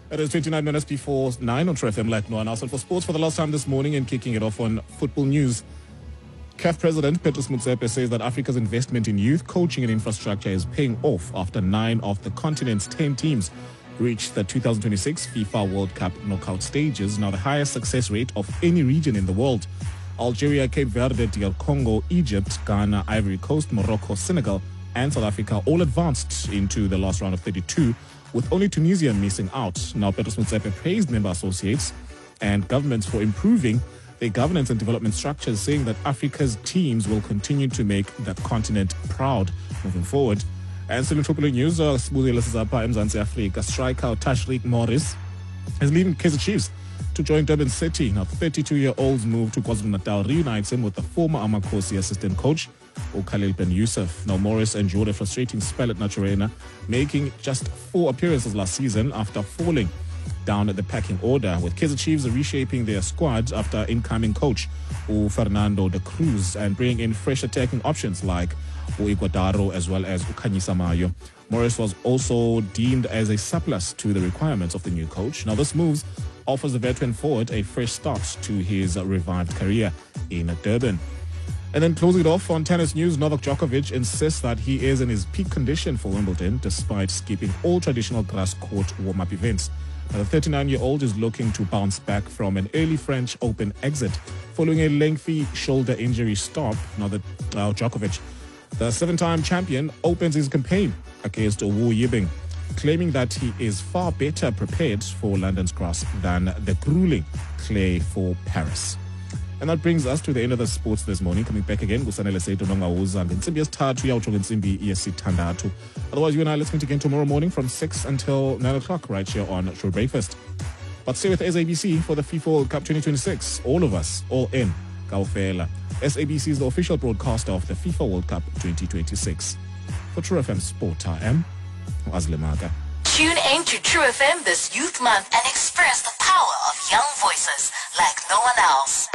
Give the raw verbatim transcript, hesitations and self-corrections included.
It is twenty-nine minutes before nine on True F M like no one else. And for sports for the last time this morning and kicking it off on football news, C A F President Petrus Motsepe says that Africa's investment in youth coaching and infrastructure is paying off after nine of the continent's ten teams reached the two thousand twenty-six FIFA World Cup knockout stages, now the highest success rate of any region in the world. Algeria, Cape Verde, D R Congo, Egypt, Ghana, Ivory Coast, Morocco, Senegal, and South Africa all advanced into the last round of thirty-two, with only Tunisia missing out. Now, Petrus Motsepe praised member associates and governments for improving their governance and development structures, saying that Africa's teams will continue to make the continent proud moving forward. And still in football news, uh, Mzansi Africa striker Tashreeq Morris is leaving Kaizer Chiefs to join Durban City. Now, thirty-two-year-old's move to KwaZulu-Natal reunites him with the former Amakosi assistant coach, Khalil Ben Yusuf. Now, Morris endured a frustrating spell at Naturena, making just four appearances last season after falling down at the packing order, with Kaizer Chiefs reshaping their squad after incoming coach Fernando de Cruz and bringing in fresh attacking options like Iguodaro as well as Khanyisa Mayo. Morris was also deemed as a surplus to the requirements of the new coach. Now, this move offers the veteran forward a fresh start to his revived career in Durban. And then closing it off on tennis news, Novak Djokovic insists that he is in his peak condition for Wimbledon despite skipping all traditional grass court warm-up events. Now, the thirty-nine-year-old is looking to bounce back from an early French Open exit following a lengthy shoulder injury stop. Now that uh, Djokovic, the seven-time champion, opens his campaign against Wu Yibing, claiming that he is far better prepared for London's grass than the grueling clay for Paris. And that brings us to the end of the sports this morning. Coming back again, Gusanele Seito Nongawuza ngentsimbi yesithathu yawutsho ngentsimbi yesithandathu. Otherwise, you and I let's meet again tomorrow morning from six until nine o'clock right here on True Breakfast. But stay with S A B C for the FIFA World Cup twenty twenty-six. All of us, all in, Kaufela. S A B C is the official broadcaster of the FIFA World Cup twenty twenty-six. For True F M Sport, I am Azlemaka. Tune in to True F M this Youth Month and experience the power of young voices like no one else.